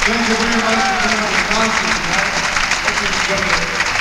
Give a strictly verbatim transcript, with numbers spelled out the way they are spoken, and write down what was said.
Thank you very much for coming out to the concert tonight. Hope you enjoyed it.